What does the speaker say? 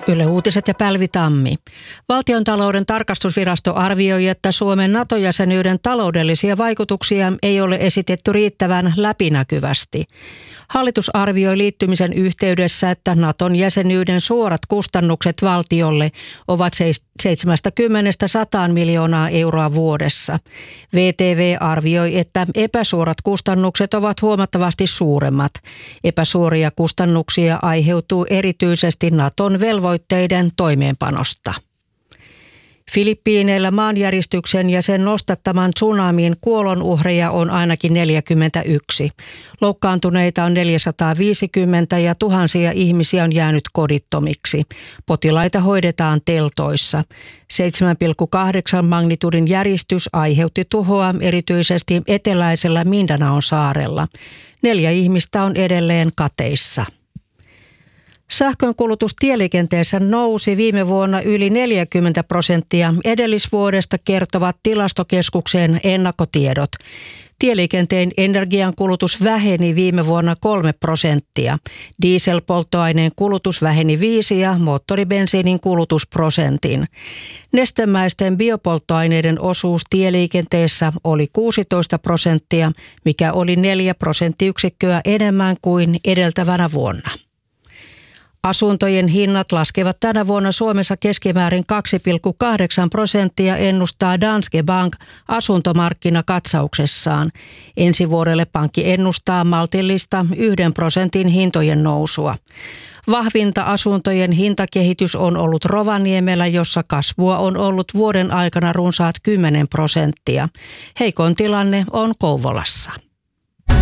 Yle Uutiset ja Pälvi Tammi. Valtiontalouden tarkastusvirasto arvioi, että Suomen NATO-jäsenyyden taloudellisia vaikutuksia ei ole esitetty riittävän läpinäkyvästi. Hallitus arvioi liittymisen yhteydessä, että Naton jäsenyyden suorat kustannukset valtiolle ovat 70–100 miljoonaa euroa vuodessa. VTV arvioi, että epäsuorat kustannukset ovat huomattavasti suuremmat. Epäsuoria kustannuksia aiheutuu erityisesti Naton velvoitteiden toimeenpanosta. Filippiineillä maanjäristyksen ja sen nostattaman tsunamin kuolonuhreja on ainakin 41. Loukkaantuneita on 450 ja tuhansia ihmisiä on jäänyt kodittomiksi. Potilaita hoidetaan teltoissa. 7,8 magnitudin järistys aiheutti tuhoa erityisesti eteläisellä Mindanaon saarella. 4 ihmistä on edelleen kateissa. Sähkönkulutus tieliikenteessä nousi viime vuonna yli 40% edellisvuodesta, kertovat Tilastokeskuksen ennakkotiedot. Tieliikenteen energiankulutus väheni viime vuonna 3%. Dieselpolttoaineen kulutus väheni 5% ja moottoribensiinin kulutus 1%. Nestemäisten biopolttoaineiden osuus tieliikenteessä oli 16%, mikä oli 4 prosenttiyksikköä enemmän kuin edeltävänä vuonna. Asuntojen hinnat laskevat tänä vuonna Suomessa keskimäärin 2,8%, ennustaa Danske Bank asuntomarkkinakatsauksessaan. Ensi vuodelle pankki ennustaa maltillista 1% hintojen nousua. Vahvinta asuntojen hintakehitys on ollut Rovaniemellä, jossa kasvua on ollut vuoden aikana runsaat 10%. Heikoin tilanne on Kouvolassa.